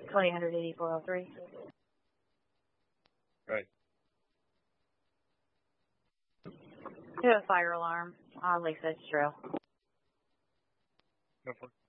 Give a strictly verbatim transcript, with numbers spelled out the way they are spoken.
twenty eighty-four oh three. Right. Do a fire alarm on Lakes Edge Trail. Go for it.